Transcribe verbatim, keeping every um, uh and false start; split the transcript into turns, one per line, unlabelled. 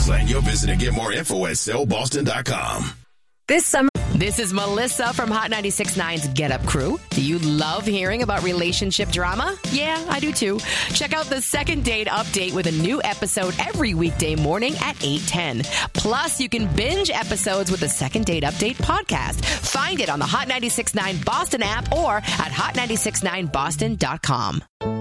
Plan your visit and get more info at sell boston dot com.
This summer. This is Melissa from Hot ninety-six point nine's Get Up Crew. Do you love hearing about relationship drama? Yeah, I do too. Check out the Second Date Update with a new episode every weekday morning at eight ten. Plus, you can binge episodes with the Second Date Update podcast. Find it on the Hot ninety-six point nine Boston app or at hot nine six nine boston dot com.